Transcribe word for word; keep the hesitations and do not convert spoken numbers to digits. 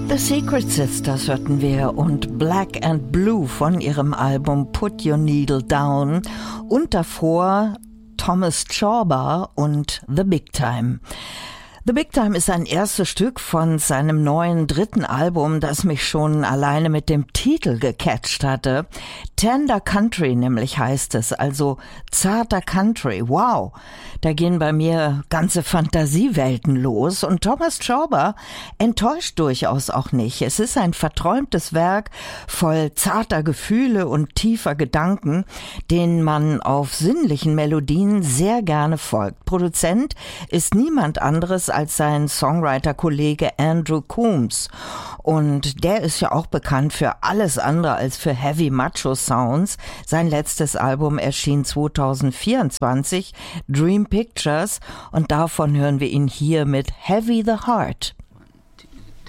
The Secret Sisters hörten wir und Black and Blue von ihrem Album Put Your Needle Down und davor Thomas Chorba und The Big Time. The Big Time ist ein erstes Stück von seinem neuen dritten Album, das mich schon alleine mit dem Titel gecatcht hatte. Tender Country nämlich heißt es, also zarter Country. Wow, da gehen bei mir ganze Fantasiewelten los und Thomas Chorba enttäuscht durchaus auch nicht. Es ist ein verträumtes Werk voll zarter Gefühle und tiefer Gedanken, denen man auf sinnlichen Melodien sehr gerne folgt. Produzent ist niemand anderes als sein Songwriter-Kollege Andrew Coombs. Und der ist ja auch bekannt für alles andere als für Heavy Macho Sounds. Sein letztes Album erschien zwanzig vierundzwanzig, Dream Pictures, und davon hören wir ihn hier mit Heavy the Heart.